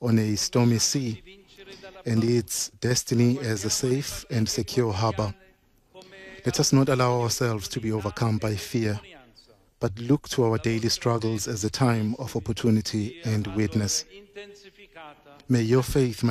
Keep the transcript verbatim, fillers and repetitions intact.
on a stormy sea and its destiny as a safe and secure harbor. Let us not allow ourselves to be overcome by fear, but look to our daily struggles as a time of opportunity and witness. May your faith